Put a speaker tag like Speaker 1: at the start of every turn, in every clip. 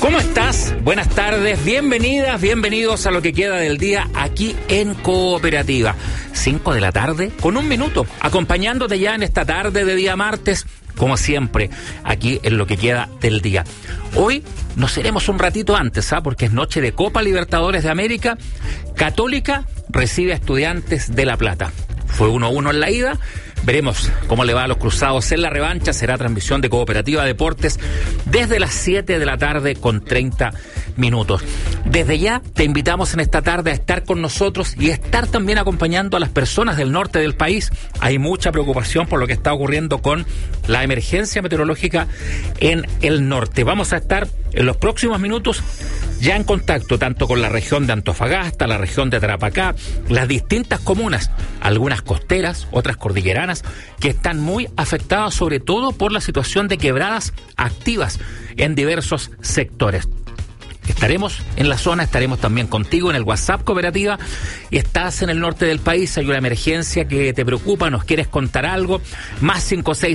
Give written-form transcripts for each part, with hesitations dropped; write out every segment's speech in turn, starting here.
Speaker 1: ¿Cómo estás? Buenas tardes, bienvenidas, bienvenidos a lo que queda del día aquí en Cooperativa. 5 de la tarde con 1 minuto, acompañándote ya en esta tarde de día martes, como siempre, aquí en lo que queda del día. Hoy nos iremos un ratito antes, porque es noche de Copa Libertadores de América. Católica recibe a Estudiantes de La Plata. Fue 1-1 en la ida. Veremos cómo le va a los cruzados en la revancha. Será transmisión de Cooperativa Deportes desde las 7 de la tarde con 30 minutos. Desde ya te invitamos en esta tarde a estar con nosotros y estar también acompañando a las personas del norte del país. Hay mucha preocupación por lo que está ocurriendo con la emergencia meteorológica en el norte. Vamos a estar en los próximos minutos ya en contacto tanto con la región de Antofagasta, la región de Tarapacá, las distintas comunas, algunas costeras, otras cordilleranas, que están muy afectadas sobre todo por la situación de quebradas activas en diversos sectores. Estaremos en la zona, estaremos también contigo en el WhatsApp Cooperativa. Estás en el norte del país, hay una emergencia que te preocupa, nos quieres contar algo, más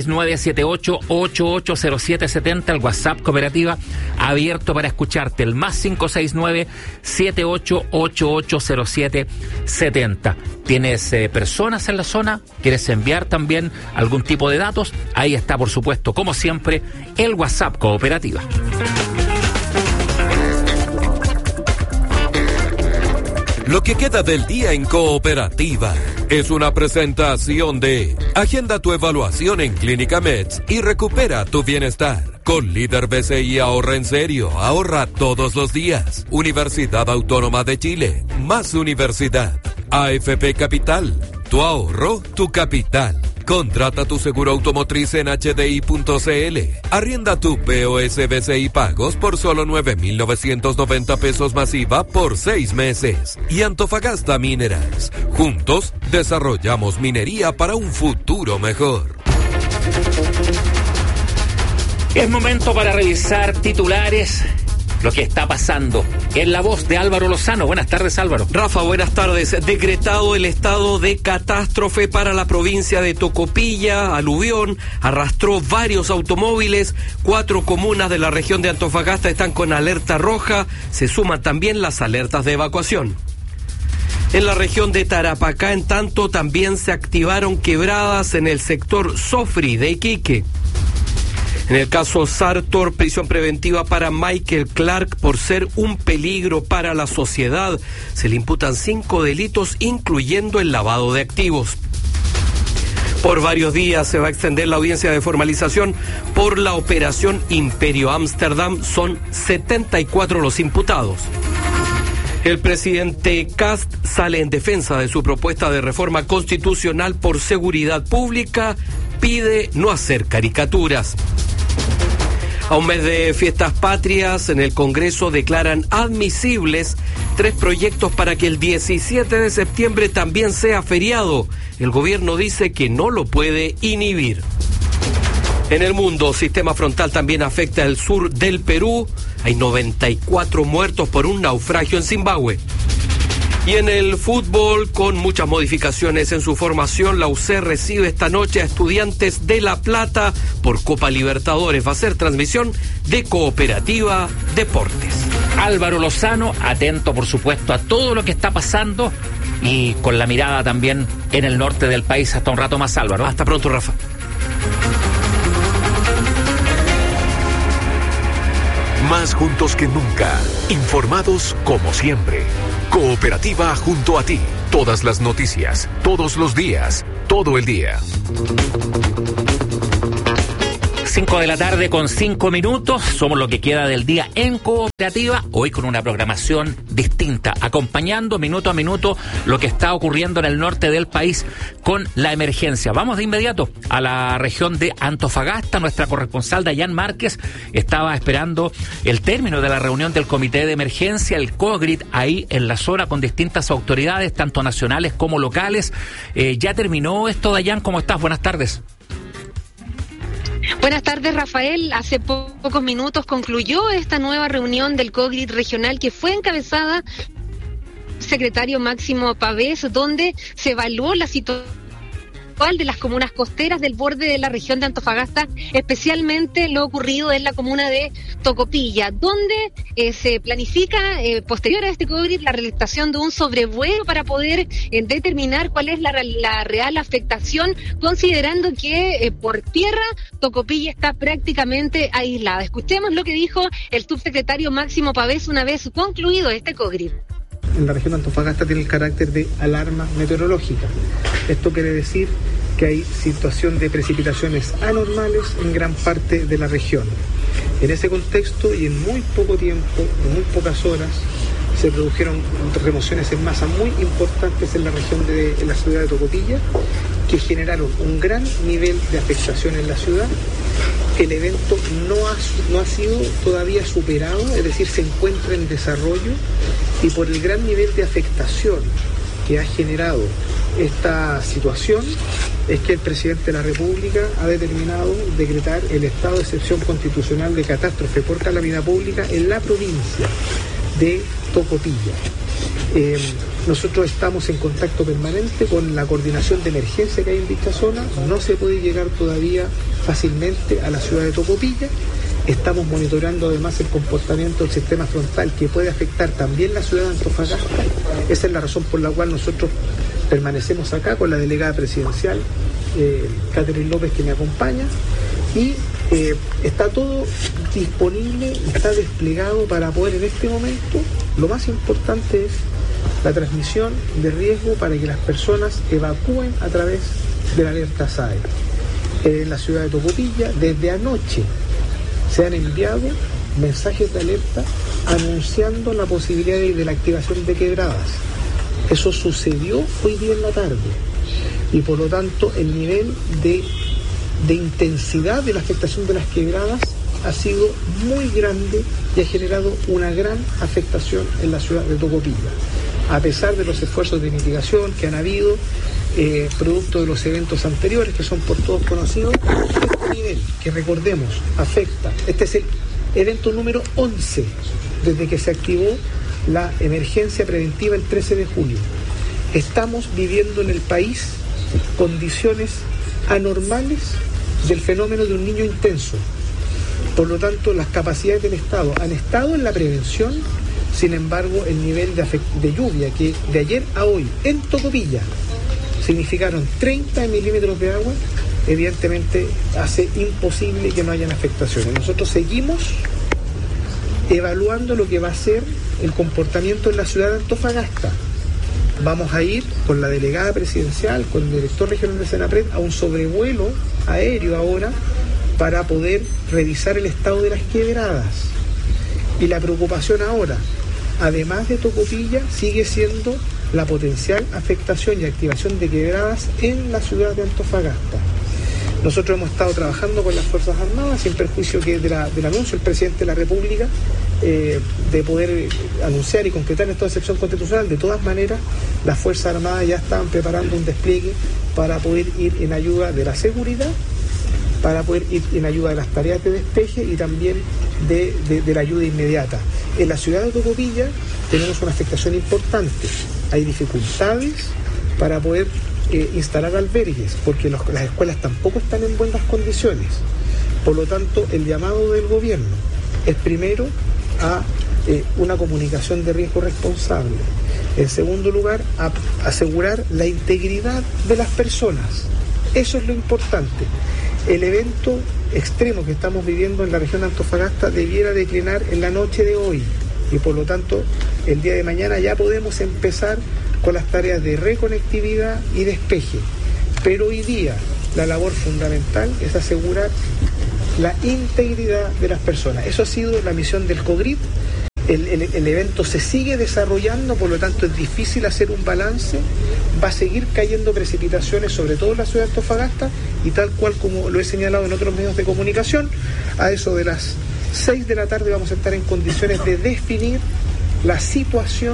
Speaker 1: 569-78880770, el WhatsApp Cooperativa abierto para escucharte, el más 569-78880770. ¿Tienes personas en la zona? ¿Quieres enviar también algún tipo de datos? Ahí está, por supuesto, como siempre, el WhatsApp Cooperativa.
Speaker 2: Lo que queda del día en Cooperativa es una presentación de Agenda tu evaluación en Clínica Meds y recupera tu bienestar. Con Líder BCI ahorra en serio, ahorra todos los días. Universidad Autónoma de Chile, más universidad. AFP Capital, tu ahorro, tu capital. Contrata tu seguro automotriz en HDI.cl. Arrienda tu POS BCI Pagos por solo 9,990 pesos masiva por 6 meses. Y Antofagasta Minerals. Juntos desarrollamos minería para un futuro mejor.
Speaker 1: Es momento para revisar titulares. Lo que está pasando en la voz de Álvaro Lozano. Buenas tardes, Álvaro.
Speaker 3: Rafa, buenas tardes. Decretado el estado de catástrofe para la provincia de Tocopilla, aluvión, arrastró varios automóviles, 4 comunas de la región de Antofagasta están con alerta roja, se suman también las alertas de evacuación. En la región de Tarapacá, en tanto, también se activaron quebradas en el sector Sofri de Iquique. En el caso Sartor, prisión preventiva para Michael Clark por ser un peligro para la sociedad. Se le imputan 5 delitos, incluyendo el lavado de activos. Por varios días se va a extender la audiencia de formalización por la operación Imperio Ámsterdam. Son 74 los imputados. El presidente Kast sale en defensa de su propuesta de reforma constitucional por seguridad pública. Pide no hacer caricaturas. A un mes de fiestas patrias, en el Congreso declaran admisibles 3 proyectos para que el 17 de septiembre también sea feriado. El gobierno dice que no lo puede inhibir. En el mundo, sistema frontal también afecta el sur del Perú. Hay 94 muertos por un naufragio en Zimbabue. Y en el fútbol, con muchas modificaciones en su formación, la UC recibe esta noche a Estudiantes de La Plata por Copa Libertadores. Va a ser transmisión de Cooperativa Deportes.
Speaker 1: Álvaro Lozano, atento por supuesto a todo lo que está pasando y con la mirada también en el norte del país. Hasta un rato más, Álvaro.
Speaker 3: Hasta pronto, Rafa.
Speaker 4: Más juntos que nunca, informados como siempre. Cooperativa junto a ti. Todas las noticias, todos los días, todo el día.
Speaker 1: 5 de la tarde con 5 minutos. Somos lo que queda del día en Cooperativa. Hoy con una programación distinta, acompañando minuto a minuto lo que está ocurriendo en el norte del país con la emergencia. Vamos de inmediato a la región de Antofagasta. Nuestra corresponsal Dayan Márquez estaba esperando el término de la reunión del comité de emergencia, el COGRIT, ahí en la zona con distintas autoridades, tanto nacionales como locales. ¿Ya terminó esto, Dayan? ¿Cómo estás? Buenas tardes.
Speaker 5: Buenas tardes, Rafael. Hace pocos minutos concluyó esta nueva reunión del COGRIT regional que fue encabezada por el secretario Máximo Pavés, donde se evaluó la situación puntual de las comunas costeras del borde de la región de Antofagasta, especialmente lo ocurrido en la comuna de Tocopilla, donde se planifica, posterior a este COVID, la realización de un sobrevuelo para poder determinar cuál es la real afectación, considerando que por tierra Tocopilla está prácticamente aislada. Escuchemos lo que dijo el subsecretario Máximo Pavés una vez concluido este COVID.
Speaker 6: En la región de Antofagasta tiene el carácter de alarma meteorológica. Esto quiere decir que hay situación de precipitaciones anormales en gran parte de la región. En ese contexto y en muy poco tiempo, en muy pocas horas, se produjeron remociones en masa muy importantes en la región en la ciudad de Tocopilla, que generaron un gran nivel de afectación en la ciudad. El evento no ha sido todavía superado, es decir, se encuentra en desarrollo, y por el gran nivel de afectación que ha generado esta situación es que el presidente de la República ha determinado decretar el estado de excepción constitucional de catástrofe por calamidad pública en la provincia de Tocopilla. Nosotros estamos en contacto permanente con la coordinación de emergencia que hay en dicha zona. No se puede llegar todavía fácilmente a la ciudad de Tocopilla. Estamos monitoreando además el comportamiento del sistema frontal que puede afectar también la ciudad de Antofagasta. Esa es la razón por la cual nosotros permanecemos acá con la delegada presidencial, Catherine López, que me acompaña, y está todo disponible, está desplegado para poder en este momento. Lo más importante es la transmisión de riesgo para que las personas evacúen a través de la alerta SAE. En la ciudad de Tocopilla, desde anoche, se han enviado mensajes de alerta anunciando la posibilidad de la activación de quebradas. Eso sucedió hoy día en la tarde y por lo tanto el nivel de intensidad de la afectación de las quebradas ha sido muy grande y ha generado una gran afectación en la ciudad de Tocopilla. A pesar de los esfuerzos de mitigación que han habido, producto de los eventos anteriores que son por todos conocidos, este nivel que recordemos afecta, este es el evento número 11 desde que se activó la emergencia preventiva el 13 de julio. Estamos viviendo en el país condiciones anormales del fenómeno de un niño intenso. Por lo tanto, las capacidades del Estado han estado en la prevención. Sin embargo, el nivel de lluvia que de ayer a hoy en Tocopilla significaron 30 milímetros de agua, evidentemente hace imposible que no hayan afectaciones. Nosotros seguimos evaluando lo que va a ser el comportamiento en la ciudad de Antofagasta. Vamos a ir con la delegada presidencial, con el director regional de Senapred, a un sobrevuelo aéreo ahora para poder revisar el estado de las quebradas. Y la preocupación ahora, además de Tocopilla, sigue siendo la potencial afectación y activación de quebradas en la ciudad de Antofagasta. Nosotros hemos estado trabajando con las Fuerzas Armadas, sin perjuicio que del anuncio del presidente de la República de poder anunciar y concretar el estado de excepción constitucional. De todas maneras, las Fuerzas Armadas ya estaban preparando un despliegue para poder ir en ayuda de la seguridad, para poder ir en ayuda de las tareas de despeje y también de la ayuda inmediata. En la ciudad de Tocopilla tenemos una afectación importante. Hay dificultades para poder instalar albergues, porque las escuelas tampoco están en buenas condiciones. Por lo tanto, el llamado del gobierno es primero a una comunicación de riesgo responsable. En segundo lugar, a asegurar la integridad de las personas. Eso es lo importante. El evento extremo que estamos viviendo en la región de Antofagasta debiera declinar en la noche de hoy y por lo tanto el día de mañana ya podemos empezar con las tareas de reconectividad y despeje. Pero hoy día la labor fundamental es asegurar la integridad de las personas. Eso ha sido la misión del COGRID. El evento se sigue desarrollando, por lo tanto es difícil hacer un balance. Va a seguir cayendo precipitaciones, sobre todo en la ciudad de Antofagasta, y tal cual como lo he señalado en otros medios de comunicación, a eso de las 6 de la tarde vamos a estar en condiciones de definir la situación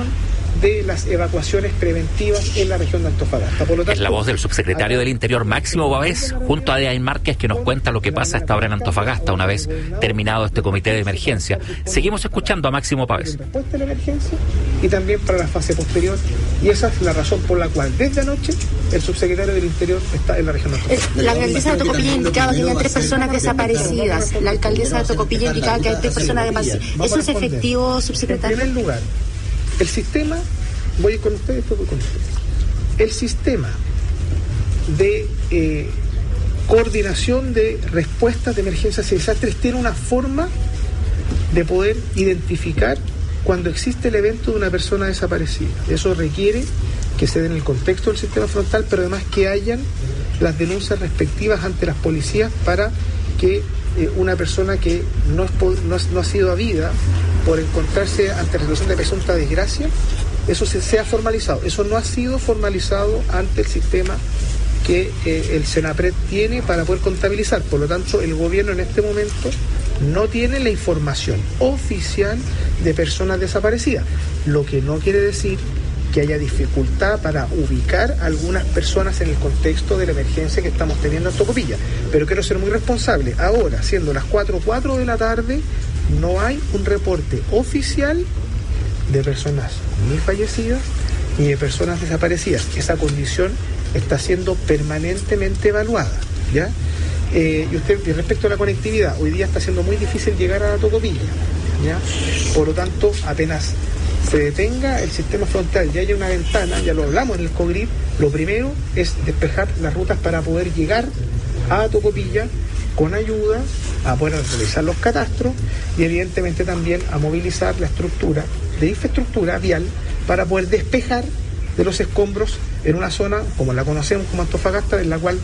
Speaker 6: de las evacuaciones preventivas en la región de Antofagasta. Por lo tanto,
Speaker 1: es la voz del subsecretario del Interior, Máximo Pavés, junto a Dean Márquez, que nos cuenta lo que pasa hasta ahora en Antofagasta, una vez terminado este comité de emergencia. Seguimos escuchando a Máximo Pavés.
Speaker 6: Respuesta a la emergencia y también para la fase posterior, y esa es la razón por la cual desde anoche el subsecretario del Interior está en la región de Antofagasta.
Speaker 7: La alcaldesa de Tocopilla indicaba que había 3 personas desaparecidas. La alcaldesa de Tocopilla indicaba que hay 3 personas desaparecidas. ¿Eso es efectivo, subsecretario?
Speaker 6: En primer lugar, el sistema, voy con ustedes, después voy con ustedes. El sistema de coordinación de respuestas de emergencias y desastres tiene una forma de poder identificar cuando existe el evento de una persona desaparecida. Eso requiere que se dé en el contexto del sistema frontal, pero además que hayan las denuncias respectivas ante las policías para que una persona que no ha sido habida por encontrarse ante la situación de presunta desgracia, eso sea formalizado. Eso no ha sido formalizado ante el sistema que el Senapred tiene para poder contabilizar. Por lo tanto, el gobierno en este momento no tiene la información oficial de personas desaparecidas, lo que no quiere decir que haya dificultad para ubicar a algunas personas en el contexto de la emergencia que estamos teniendo en Tocopilla. Pero quiero ser muy responsable. Ahora, siendo las 4:04 de la tarde, no hay un reporte oficial de personas ni fallecidas ni de personas desaparecidas. Esa condición está siendo permanentemente evaluada, ¿ya? Y respecto a la conectividad, hoy día está siendo muy difícil llegar a Tocopilla, ¿ya? Por lo tanto, apenas se detenga el sistema frontal y haya una ventana, ya lo hablamos en el COGRIP, lo primero es despejar las rutas para poder llegar a Tocopilla con ayuda, a poder realizar los catastros y evidentemente también a movilizar la estructura de infraestructura vial para poder despejar de los escombros en una zona como la conocemos como Antofagasta, en la cual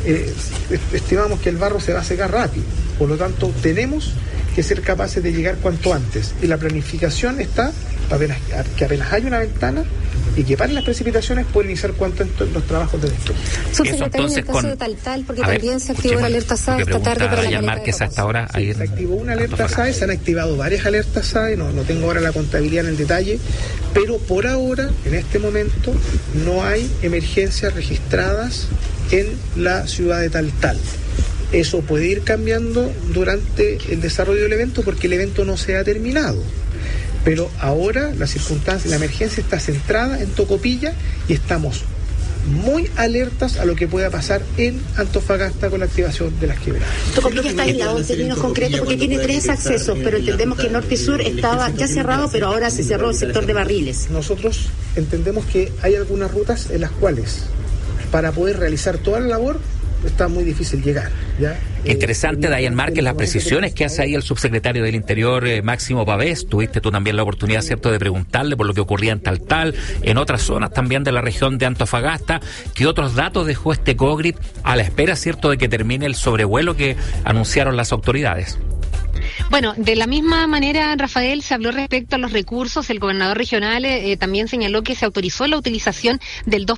Speaker 6: estimamos que el barro se va a secar rápido. Por lo tanto, tenemos que ser capaces de llegar cuanto antes. Y la planificación está que apenas hay una ventana y que paren las precipitaciones, pueden iniciar cuanto antes los trabajos de despeje.
Speaker 7: Subsecretario, en el caso de Taltal, porque también se activó la alerta SAE esta tarde para la
Speaker 1: Márquez hasta ahora.
Speaker 6: Sí, se activó una alerta SAE, se han activado varias alertas SAE, no tengo ahora la contabilidad en el detalle, pero por ahora, en este momento, no hay emergencias registradas en la ciudad de Taltal. Eso puede ir cambiando durante el desarrollo del evento porque el evento no se ha terminado. Pero ahora la circunstancia, la emergencia está centrada en Tocopilla y estamos muy alertas a lo que pueda pasar en Antofagasta con la activación de las quebradas.
Speaker 7: Tocopilla está aislado en términos concretos porque tiene 3 accesos, pero entendemos que norte y sur estaba ya cerrado, pero ahora se cerró el sector de Barriles.
Speaker 6: Nosotros entendemos que hay algunas rutas en las cuales para poder realizar toda la labor está muy difícil llegar, ¿ya?
Speaker 1: Interesante, Dayan Márquez, las precisiones que hace ahí el subsecretario del Interior, Máximo Pavés. Tuviste tú también la oportunidad, ¿cierto?, de preguntarle por lo que ocurría en Taltal, en otras zonas también de la región de Antofagasta. ¿Qué otros datos dejó este COGRIP a la espera, ¿cierto?, de que termine el sobrevuelo que anunciaron las autoridades?
Speaker 5: Bueno, de la misma manera, Rafael, se habló respecto a los recursos. El gobernador regional también señaló que se autorizó la utilización del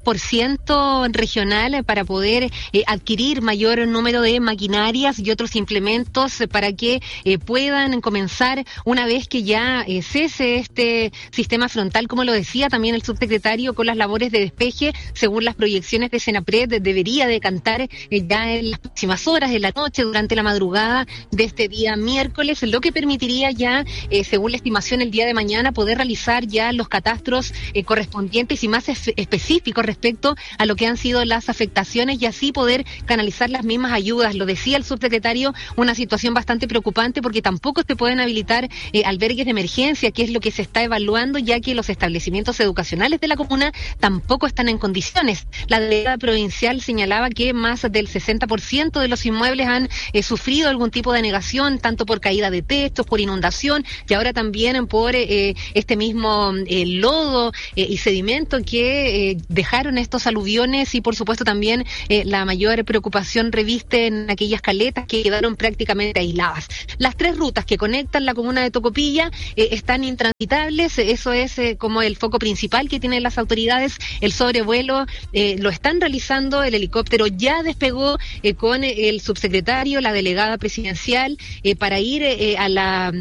Speaker 5: 2% regional para poder adquirir mayor número de maquinarias y otros implementos para que puedan comenzar una vez que ya cese este sistema frontal, como lo decía también el subsecretario, con las labores de despeje. Según las proyecciones de Senapred, debería decantar ya en las próximas horas de la noche, durante la madrugada de este día miércoles, lo que permitiría ya, según la estimación, el día de mañana poder realizar ya los catastros correspondientes y más específicos respecto a lo que han sido las afectaciones y así poder canalizar las mismas ayudas. Lo decía el subsecretario, una situación bastante preocupante porque tampoco se pueden habilitar albergues de emergencia, que es lo que se está evaluando, ya que los establecimientos educacionales de la comuna tampoco están en condiciones. La delegada provincial señalaba que más del 60% de los inmuebles han sufrido algún tipo de negación, tanto por caída de techos, por inundación y ahora también por este mismo lodo y sedimento que dejaron estos aluviones y por supuesto también la mayor preocupación reviste en aquellas caletas que quedaron prácticamente aisladas. Las 3 rutas que conectan la comuna de Tocopilla están intransitables, eso es como el foco principal que tienen las autoridades. El sobrevuelo lo están realizando, el helicóptero ya despegó con el subsecretario, la delegada presidencial para ir a la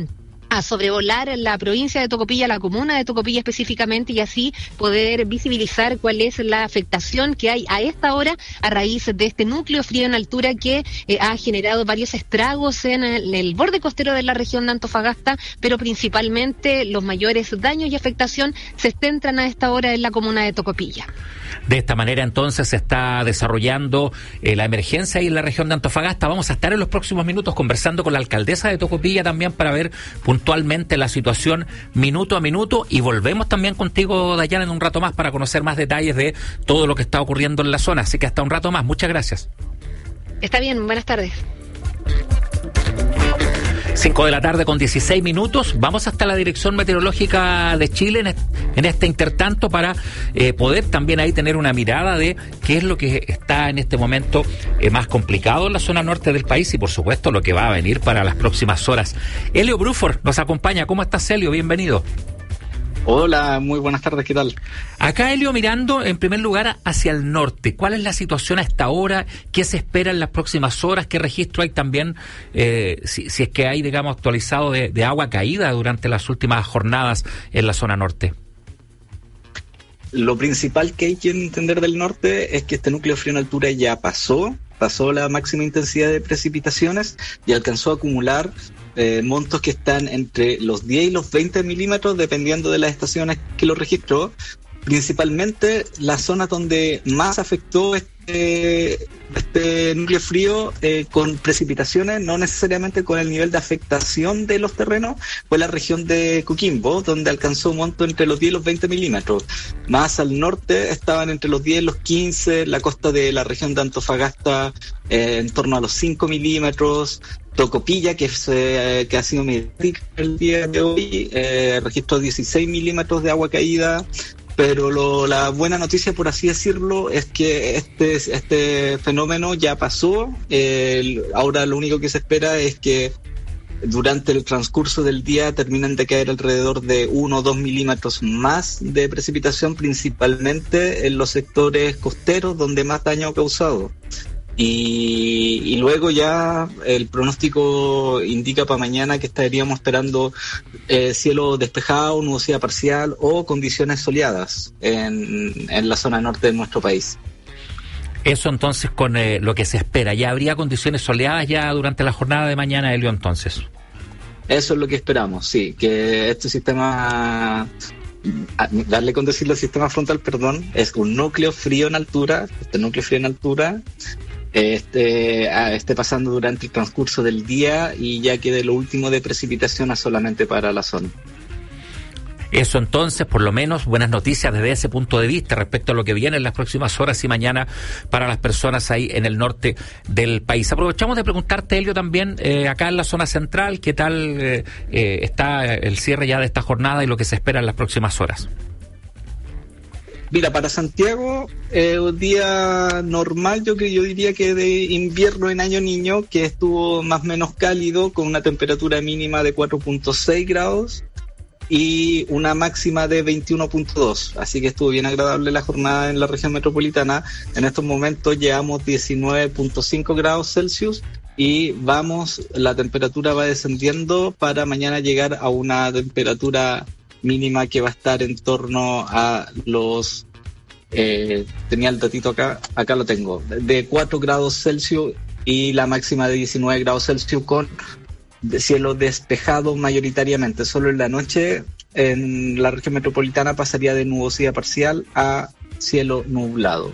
Speaker 5: a sobrevolar la provincia de Tocopilla, la comuna de Tocopilla específicamente, y así poder visibilizar cuál es la afectación que hay a esta hora a raíz de este núcleo frío en altura que ha generado varios estragos en el borde costero de la región de Antofagasta, pero principalmente los mayores daños y afectación se centran a esta hora en la comuna de Tocopilla.
Speaker 1: De esta manera entonces se está desarrollando la emergencia ahí en la región de Antofagasta. Vamos a estar en los próximos minutos conversando con la alcaldesa de Tocopilla también para ver puntualmente la situación minuto a minuto, y volvemos también contigo, Dayana, en un rato más para conocer más detalles de todo lo que está ocurriendo en la zona. Así que hasta un rato más. Muchas gracias.
Speaker 5: Está bien, buenas tardes.
Speaker 1: 5:16 p.m. Vamos hasta la Dirección Meteorológica de Chile en este intertanto para poder también ahí tener una mirada de qué es lo que está en este momento más complicado en la zona norte del país y por supuesto lo que va a venir para las próximas horas. Elio Bruford nos acompaña. ¿Cómo estás, Elio? Bienvenido.
Speaker 8: Hola, muy buenas tardes, ¿qué tal?
Speaker 1: Acá, Elio, mirando en primer lugar hacia el norte, ¿cuál es la situación a esta hora? ¿Qué se espera en las próximas horas? ¿Qué registro hay también, si es que hay, digamos, actualizado de agua caída durante las últimas jornadas en la zona norte?
Speaker 8: Lo principal que hay que entender del norte es que este núcleo frío en altura ya pasó la máxima intensidad de precipitaciones y alcanzó a acumular montos que están entre los 10 y los 20 milímetros, dependiendo de las estaciones que lo registró. Principalmente las zonas donde más afectó este núcleo frío con precipitaciones, no necesariamente con el nivel de afectación de los terrenos, fue la región de Coquimbo, donde alcanzó un monto entre los 10 y los 20 milímetros. Más al norte estaban entre los 10 y los 15, la costa de la región de Antofagasta en torno a los 5 milímetros, Tocopilla, que ha sido mediática el día de hoy, registró 16 milímetros de agua caída. Pero la buena noticia, por así decirlo, es que este fenómeno ya pasó. Ahora lo único que se espera es que durante el transcurso del día terminen de caer alrededor de 1 o 2 milímetros más de precipitación, principalmente en los sectores costeros donde más daño ha causado. Y luego ya el pronóstico indica para mañana que estaríamos esperando cielo despejado, nubosidad parcial o condiciones soleadas en la zona norte de nuestro país.
Speaker 1: Eso entonces con lo que se espera. ¿Ya habría condiciones soleadas ya durante la jornada de mañana, Elio, entonces?
Speaker 8: Eso es lo que esperamos, sí, que este sistema... darle con decirlo al sistema frontal, es un núcleo frío en altura. Este núcleo frío en altura esté pasando durante el transcurso del día y ya quede lo último de precipitación solamente para la zona.
Speaker 1: Eso entonces, por lo menos, buenas noticias desde ese punto de vista respecto a lo que viene en las próximas horas y mañana para las personas ahí en el norte del país. Aprovechamos de preguntarte, Elio, también acá en la zona central, ¿qué tal está el cierre ya de esta jornada y lo que se espera en las próximas horas?
Speaker 8: Mira, para Santiago, un día normal, yo diría que de invierno en Año Niño, que estuvo más o menos cálido, con una temperatura mínima de 4.6 grados y una máxima de 21.2, así que estuvo bien agradable la jornada en la región metropolitana. En estos momentos llevamos 19.5 grados Celsius y la temperatura va descendiendo para mañana llegar a una temperatura mínima que va a estar en torno a los tenía el datito acá lo tengo, de 4 grados Celsius y la máxima de 19 grados Celsius con cielo despejado mayoritariamente. Solo en la noche en la región metropolitana pasaría de nubosidad parcial a cielo nublado.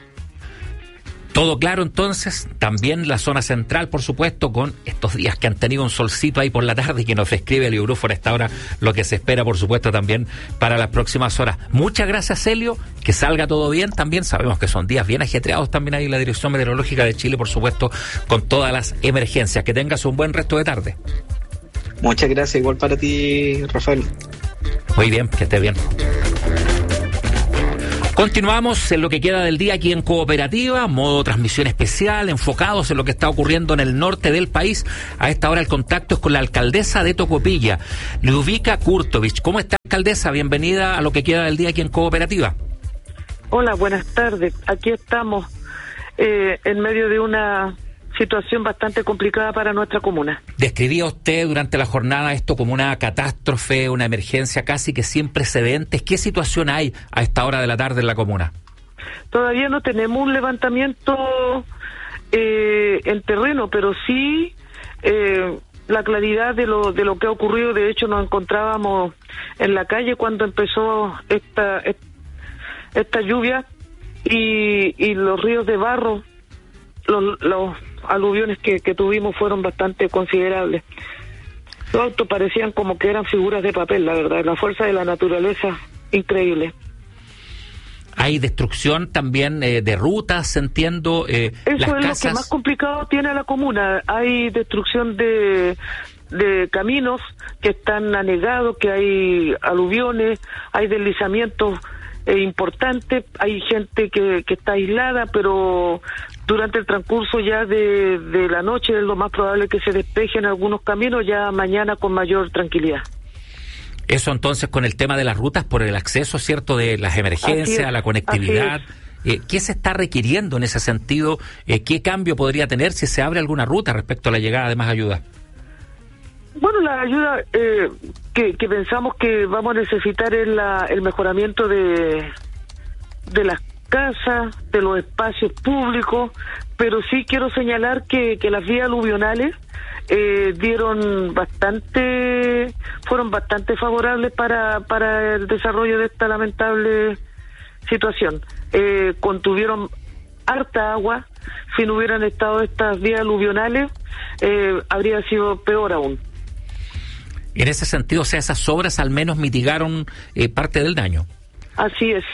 Speaker 1: Todo claro entonces, también la zona central, por supuesto, con estos días que han tenido un solcito ahí por la tarde y que nos describe Elio Bruford a esta hora lo que se espera, por supuesto, también para las próximas horas. Muchas gracias, Elio, que salga todo bien. También sabemos que son días bien ajetreados también ahí en la Dirección Meteorológica de Chile, por supuesto, con todas las emergencias. Que tengas un buen resto de tarde.
Speaker 8: Muchas gracias, igual para ti, Rafael.
Speaker 1: Muy bien, que estés bien. Continuamos en lo que queda del día aquí en Cooperativa, modo transmisión especial, enfocados en lo que está ocurriendo en el norte del país. A esta hora el contacto es con la alcaldesa de Tocopilla, Ljubika Kurtovic. ¿Cómo está, alcaldesa? Bienvenida a lo que queda del día aquí en Cooperativa.
Speaker 9: Hola, buenas tardes. Aquí estamos en medio de una situación bastante complicada para nuestra comuna.
Speaker 1: Describía usted durante la jornada esto como una catástrofe, una emergencia casi que sin precedentes. ¿Qué situación hay a esta hora de la tarde en la comuna?
Speaker 9: Todavía no tenemos un levantamiento en terreno, pero sí la claridad de lo que ha ocurrido. De hecho, nos encontrábamos en la calle cuando empezó esta lluvia y los ríos de barro, los aluviones que tuvimos fueron bastante considerables. Los autos parecían como que eran figuras de papel, la verdad. La fuerza de la naturaleza, increíble.
Speaker 1: Hay destrucción también de rutas, entiendo.
Speaker 9: Eso es casas. Lo que más complicado tiene la comuna. Hay destrucción de caminos que están anegados, que hay aluviones, hay deslizamientos importantes, hay gente que está aislada, pero durante el transcurso ya de la noche es lo más probable que se despejen algunos caminos, ya mañana con mayor tranquilidad.
Speaker 1: Eso entonces con el tema de las rutas por el acceso, ¿cierto?, de las emergencias, la conectividad. ¿Qué se está requiriendo en ese sentido? ¿Qué cambio podría tener si se abre alguna ruta respecto a la llegada de más ayuda?
Speaker 9: Bueno, la ayuda que pensamos que vamos a necesitar es el mejoramiento de las casas, de los espacios públicos, pero sí quiero señalar que las vías aluvionales fueron bastante favorables para el desarrollo de esta lamentable situación. Contuvieron harta agua. Si no hubieran estado estas vías aluvionales, habría sido peor aún.
Speaker 1: En ese sentido, o sea, esas obras al menos mitigaron parte del daño.
Speaker 9: Así es.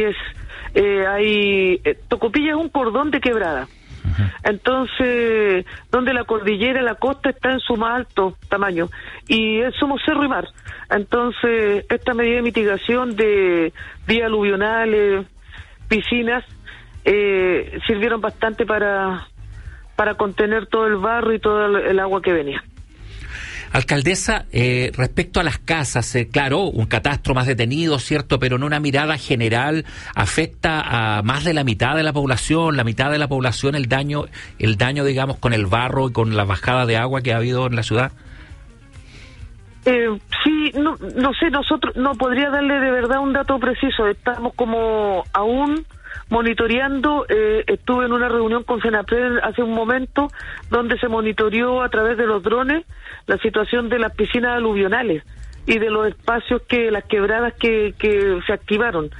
Speaker 9: Tocopilla es un cordón de quebrada. Uh-huh. Entonces, donde la cordillera, la costa está en su más alto tamaño, y somos cerro y mar. Entonces, esta medida de mitigación de vías aluvionales, piscinas, sirvieron bastante para contener todo el barro y todo el agua que venía.
Speaker 1: Alcaldesa, respecto a las casas, claro, un catastro más detenido, ¿cierto? Pero en una mirada general, ¿afecta a más de la mitad de la población? El daño, digamos, con el barro y con la bajada de agua que ha habido en la ciudad?
Speaker 9: Sí, no sé, nosotros no podría darle de verdad un dato preciso. Estamos como aún monitoreando. Estuve en una reunión con Senapred hace un momento donde se monitoreó a través de los drones la situación de las piscinas aluvionales y de los espacios las quebradas que se activaron.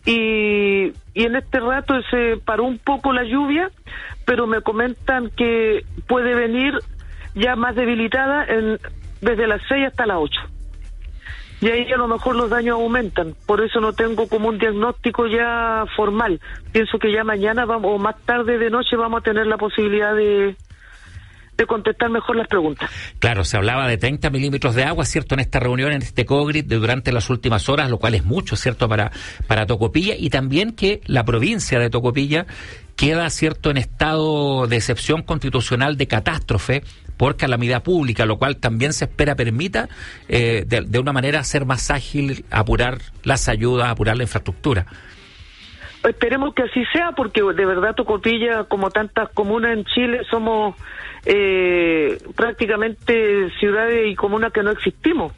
Speaker 9: Y en este rato se paró un poco la lluvia, pero me comentan que puede venir ya más debilitada desde las 6 hasta las 8. Y ahí a lo mejor los daños aumentan. Por eso no tengo como un diagnóstico ya formal. Pienso que ya mañana o más tarde de noche vamos a tener la posibilidad de contestar mejor las preguntas.
Speaker 1: Claro, se hablaba de 30 milímetros de agua, ¿cierto?, en esta reunión, en este COGRID, durante las últimas horas, lo cual es mucho, ¿cierto?, para Tocopilla, y también que la provincia de Tocopilla queda, ¿cierto?, en estado de excepción constitucional de catástrofe por calamidad pública, lo cual también se espera permita de una manera ser más ágil, apurar las ayudas, apurar la infraestructura.
Speaker 9: Esperemos que así sea, porque de verdad Tocopilla, como tantas comunas en Chile, somos prácticamente ciudades y comunas que no existimos.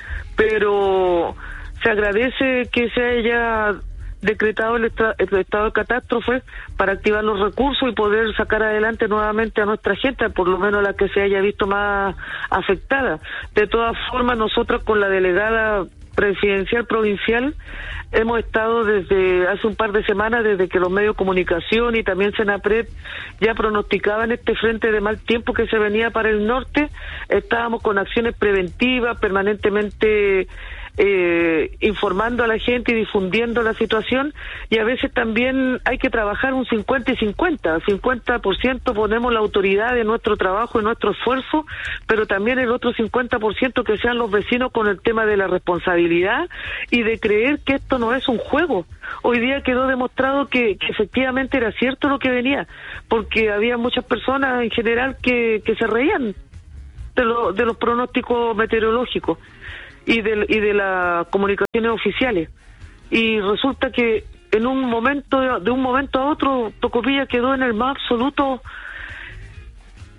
Speaker 9: Pero se agradece que se haya decretado el estado de catástrofe para activar los recursos y poder sacar adelante nuevamente a nuestra gente, por lo menos la que se haya visto más afectada. De todas formas, nosotros con la delegada presidencial provincial hemos estado desde hace un par de semanas, desde que los medios de comunicación y también Senapred ya pronosticaban este frente de mal tiempo que se venía para el norte. Estábamos con acciones preventivas, permanentemente informando a la gente y difundiendo la situación, y a veces también hay que trabajar un 50 y 50. 50% ponemos la autoridad de nuestro trabajo y nuestro esfuerzo, pero también el otro 50% que sean los vecinos con el tema de la responsabilidad y de creer que esto no es un juego. Hoy día quedó demostrado que efectivamente era cierto lo que venía, porque había muchas personas en general que se reían de los pronósticos meteorológicos y de las comunicaciones oficiales, y resulta que de un momento a otro Tocopilla quedó en el más absoluto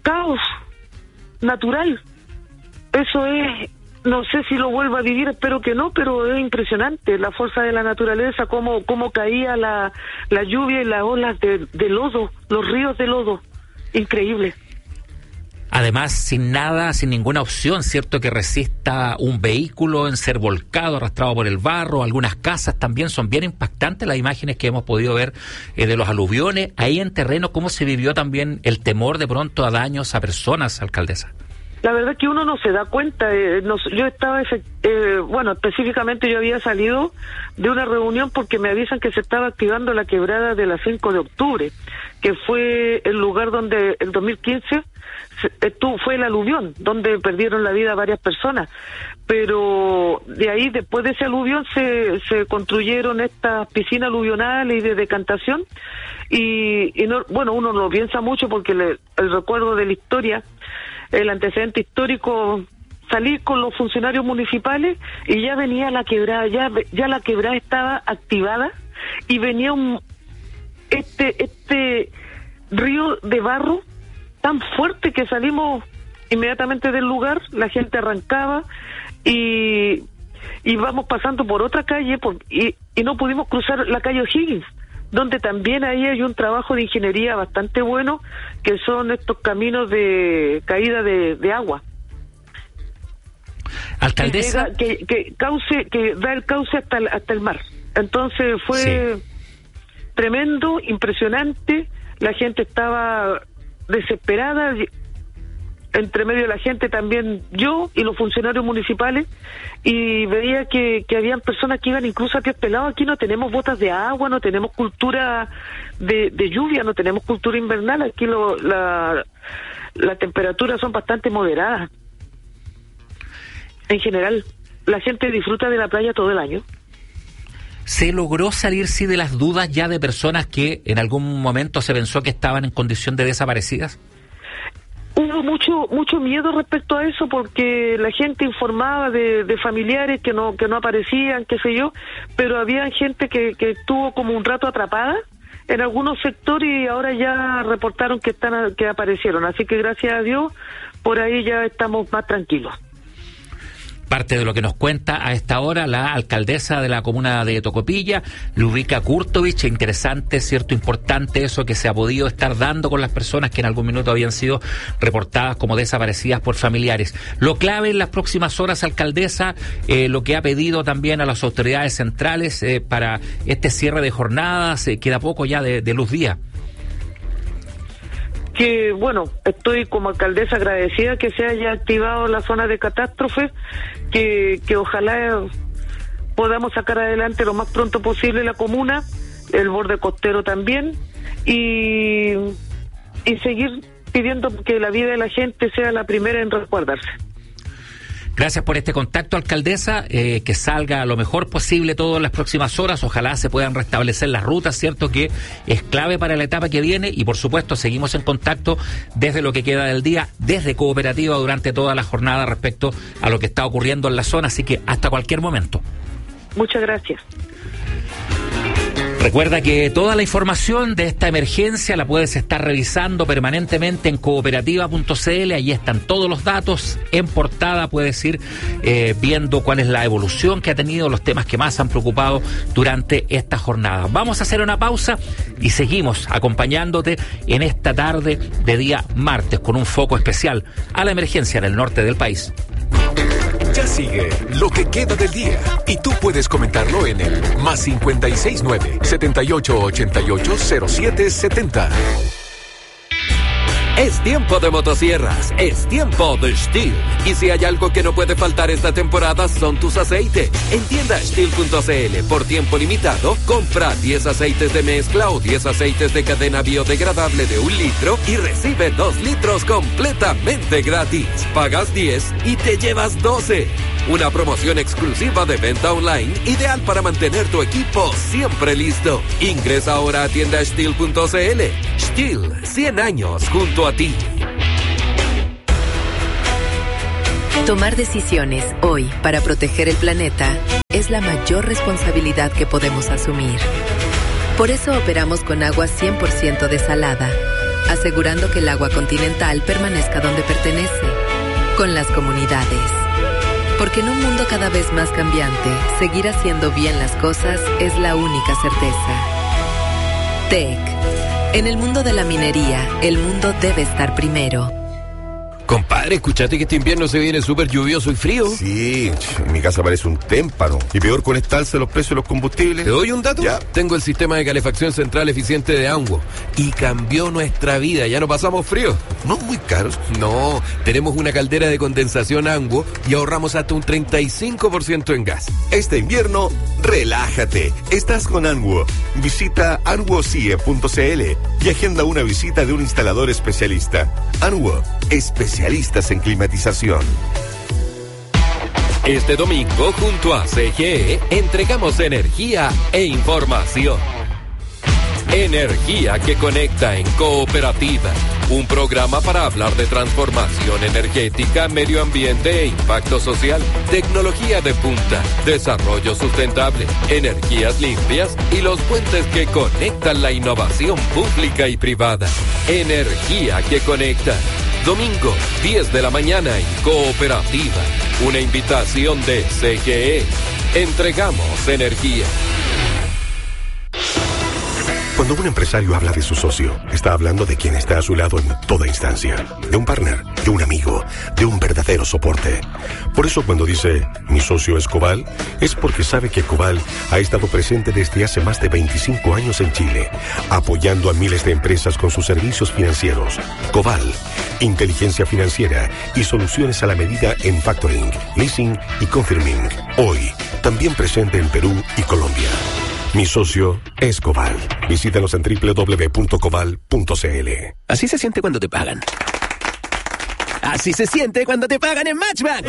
Speaker 9: caos natural. Eso es, no sé si lo vuelvo a vivir, espero que no, pero es impresionante la fuerza de la naturaleza, cómo caía la lluvia y las olas de lodo, los ríos de lodo, increíble.
Speaker 1: Además, sin ninguna opción, ¿cierto?, que resista un vehículo en ser volcado, arrastrado por el barro. Algunas casas también son bien impactantes, las imágenes que hemos podido ver de los aluviones. Ahí en terreno, ¿cómo se vivió también el temor de pronto a daños a personas, alcaldesa?
Speaker 9: La verdad es que uno no se da cuenta. Yo estaba, específicamente yo había salido de una reunión porque me avisan que se estaba activando la quebrada de la 5 de octubre, que fue el lugar donde el 2015 fue el aluvión, donde perdieron la vida varias personas. Pero de ahí, después de ese aluvión, se construyeron estas piscinas aluvionales y de decantación. Y no, bueno, uno lo piensa mucho porque el recuerdo de la historia, el antecedente histórico, salí con los funcionarios municipales y ya venía la quebrada, ya la quebrada estaba activada y venía este río de barro tan fuerte que salimos inmediatamente del lugar, la gente arrancaba y vamos pasando por otra calle y no pudimos cruzar la calle O'Higgins, donde también ahí hay un trabajo de ingeniería bastante bueno, que son estos caminos de caída de agua.
Speaker 1: Alcaldesa,
Speaker 9: que da el cauce hasta el mar. Entonces fue tremendo, impresionante. La gente estaba desesperada. Entre medio de la gente también yo y los funcionarios municipales, y veía que habían personas que iban incluso a pies pelados. Aquí no tenemos botas de agua, no tenemos cultura de lluvia, no tenemos cultura invernal. Aquí las temperaturas son bastante moderadas. En general, la gente disfruta de la playa todo el año.
Speaker 1: ¿Se logró salir, sí, de las dudas ya de personas que en algún momento se pensó que estaban en condición de desaparecidas?
Speaker 9: Hubo mucho miedo respecto a eso, porque la gente informaba de familiares que no aparecían, qué sé yo, pero había gente que estuvo como un rato atrapada en algunos sectores y ahora ya reportaron que aparecieron. Así que gracias a Dios, por ahí ya estamos más tranquilos.
Speaker 1: Parte de lo que nos cuenta a esta hora la alcaldesa de la comuna de Tocopilla, Ludwika Kurtovich. Interesante, cierto, importante eso que se ha podido estar dando con las personas que en algún minuto habían sido reportadas como desaparecidas por familiares. Lo clave en las próximas horas, alcaldesa, lo que ha pedido también a las autoridades centrales para este cierre de jornadas, queda poco ya de luz día.
Speaker 9: Que bueno, estoy como alcaldesa agradecida que se haya activado la zona de catástrofe, que ojalá podamos sacar adelante lo más pronto posible la comuna, el borde costero también, y seguir pidiendo que la vida de la gente sea la primera en resguardarse.
Speaker 1: Gracias por este contacto, alcaldesa, que salga lo mejor posible todo en las próximas horas. Ojalá se puedan restablecer las rutas, cierto que es clave para la etapa que viene, y por supuesto seguimos en contacto desde lo que queda del día, desde Cooperativa, durante toda la jornada respecto a lo que está ocurriendo en la zona, así que hasta cualquier momento.
Speaker 9: Muchas gracias.
Speaker 1: Recuerda que toda la información de esta emergencia la puedes estar revisando permanentemente en cooperativa.cl. Allí están todos los datos. En portada puedes ir viendo cuál es la evolución que ha tenido, los temas que más han preocupado durante esta jornada. Vamos a hacer una pausa y seguimos acompañándote en esta tarde de día martes con un foco especial a la emergencia en el norte del país.
Speaker 4: Ya sigue lo que queda del día y tú puedes comentarlo en el +569 7888 0770.
Speaker 2: Es tiempo de motosierras, es tiempo de Stihl. Y si hay algo que no puede faltar esta temporada son tus aceites. En tienda Stihl.cl, por tiempo limitado, compra 10 aceites de mezcla o 10 aceites de cadena biodegradable de 1 litro y recibe 2 litros completamente gratis. Pagas 10 y te llevas 12. Una promoción exclusiva de venta online, ideal para mantener tu equipo siempre listo. Ingresa ahora a tienda Stihl.cl. Stihl, 100 años junto a ti.
Speaker 10: Tomar decisiones hoy para proteger el planeta es la mayor responsabilidad que podemos asumir. Por eso operamos con agua 100% desalada, asegurando que el agua continental permanezca donde pertenece, con las comunidades. Porque en un mundo cada vez más cambiante, seguir haciendo bien las cosas es la única certeza. TEC. En el mundo de la minería, el mundo debe estar primero.
Speaker 3: Compadre, ¿escuchaste que este invierno se viene súper lluvioso y frío?
Speaker 11: Sí, en mi casa parece un témpano. Y peor con este alza de los precios de los combustibles.
Speaker 3: ¿Te doy un dato?
Speaker 11: Ya.
Speaker 3: Tengo el sistema de calefacción central eficiente de Anguo y cambió nuestra vida. Ya no pasamos frío.
Speaker 11: ¿No muy caros?
Speaker 3: No, tenemos una caldera de condensación Anguo y ahorramos hasta un 35% en gas.
Speaker 11: Este invierno, relájate. Estás con Anguo. Visita anguocie.cl y agenda una visita de un instalador especialista. Anguo, especialistas en climatización.
Speaker 2: Este domingo, junto a CGE, entregamos energía e información. Energía que conecta en Cooperativa. Un programa para hablar de transformación energética, medio ambiente e impacto social, tecnología de punta, desarrollo sustentable, energías limpias y los puentes que conectan la innovación pública y privada. Energía que conecta. Domingo, 10 de la mañana en Cooperativa. Una invitación de CGE. Entregamos energía.
Speaker 11: Cuando un empresario habla de su socio, está hablando de quien está a su lado en toda instancia. De un partner, de un amigo, de un verdadero soporte. Por eso cuando dice, mi socio es Coval, es porque sabe que Coval ha estado presente desde hace más de 25 años en Chile, apoyando a miles de empresas con sus servicios financieros. Coval, inteligencia financiera y soluciones a la medida en factoring, leasing y confirming. Hoy, también presente en Perú y Colombia. Mi socio es Coval. Visítanos en www.coval.cl.
Speaker 12: Así se siente cuando te pagan. Así se siente cuando te pagan en Matchbank.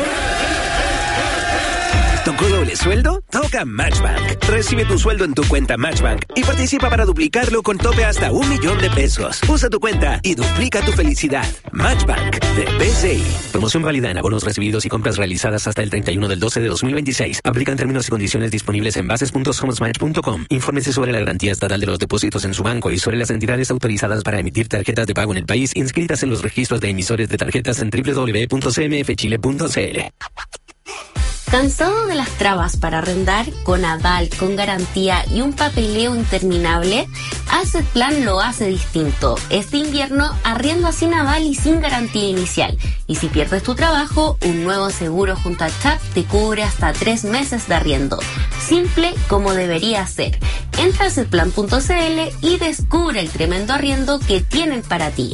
Speaker 12: ¿Tocó doble sueldo? Toca Matchbank. Recibe tu sueldo en tu cuenta Matchbank y participa para duplicarlo con tope hasta $1,000,000. Usa tu cuenta y duplica tu felicidad. Matchbank de BCI. Promoción válida en abonos recibidos y compras realizadas hasta el 31/12/2026. Aplican términos y condiciones disponibles en bases.somosmatch.com. Infórmese sobre la garantía estatal de los depósitos en su banco y sobre las entidades autorizadas para emitir tarjetas de pago en el país inscritas en los registros de emisores de tarjetas en www.cmfchile.cl.
Speaker 13: ¿Cansado de las trabas para arrendar? Con aval, con garantía y un papeleo interminable, Asset Plan lo hace distinto. Este invierno arrienda sin aval y sin garantía inicial. Y si pierdes tu trabajo, un nuevo seguro junto a CHAP te cubre hasta 3 meses de arriendo. Simple como debería ser. Entra a assetplan.cl y descubre el tremendo arriendo que tienen para ti.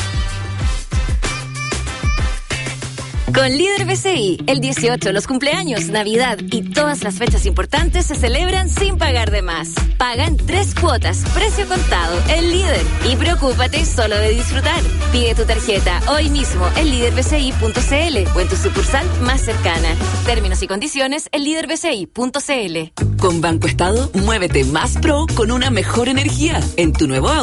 Speaker 14: Con Líder BCI, el 18, los cumpleaños, Navidad y todas las fechas importantes se celebran sin pagar de más. Paga en 3 cuotas, precio contado, el Líder. Y preocúpate solo de disfrutar. Pide tu tarjeta hoy mismo en liderbci.cl o en tu sucursal más cercana. Términos y condiciones en liderbci.cl.
Speaker 15: Con Banco Estado, muévete más pro con una mejor energía en tu nuevo auto.